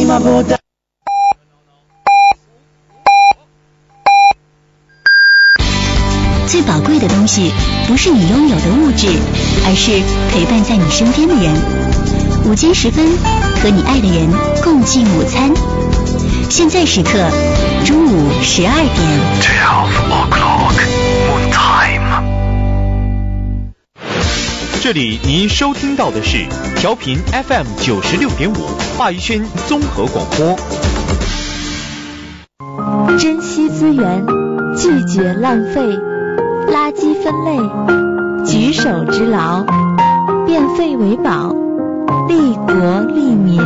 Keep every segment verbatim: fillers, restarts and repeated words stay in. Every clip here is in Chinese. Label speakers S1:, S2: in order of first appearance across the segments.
S1: 最宝贵的东西不是你拥有的物质，而是陪伴在你身边的人。午间时分，和你爱的人共进午餐。现在时刻中午十二点。
S2: twelve o'clock moon time。
S3: 这里您收听到的是调频 F M 九十六点五华语轩综合广播。
S4: 珍惜资源，拒绝浪费，垃圾分类，举手之劳，变废为宝，利国利民。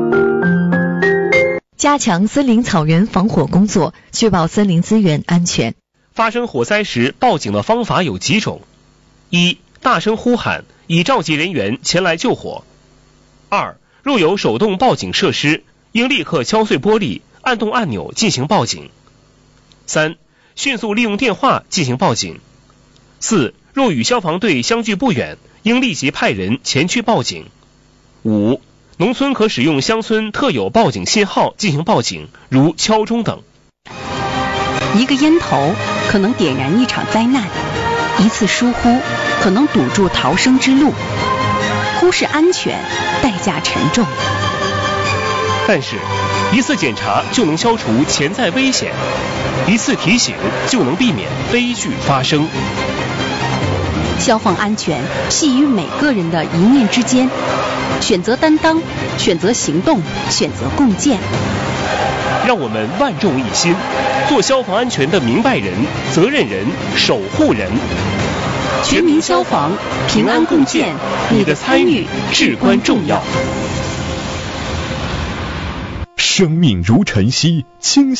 S4: 加强森林草原防火工作，确保森林资源安全。
S5: 发生火灾时报警的方法有几种：一、大声呼喊，以召集人员前来救火；二、若有手动报警设施，应立刻敲碎玻璃，按动按钮进行报警；三、迅速利用电话进行报警；四、若与消防队相距不远，应立即派人前去报警；五、农村可使用乡村特有报警信号进行报警，如敲钟等。
S6: 一个烟头可能点燃一场灾难，一次疏忽可能堵住逃生之路，忽视安全，代价沉重。
S5: 但是，一次检查就能消除潜在危险，一次提醒就能避免悲剧发生。
S6: 消防安全系于每个人的一念之间，选择担当，选择行动，选择共建。
S5: 让我们万众一心，做消防安全的明白人、责任人、守护人。
S6: 全民消防，平安共建，你的参与至关重要。
S7: 生命如晨曦，清